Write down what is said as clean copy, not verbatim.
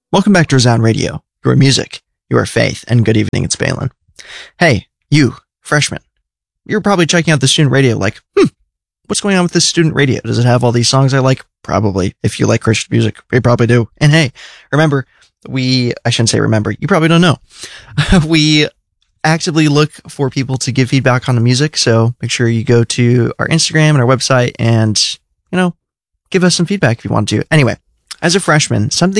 Welcome back to Resound Radio, your music, your faith, and good evening, it's Balin. Hey, you, freshman, you're probably checking out the student radio like, what's going on with this student radio? Does it have all these songs I like? Probably. If you like Christian music, you probably do. And hey, remember, I shouldn't say remember, you probably don't know. We actively look for people to give feedback on the music, so make sure you go to our Instagram and our website and, give us some feedback if you want to. Anyway, as a freshman, something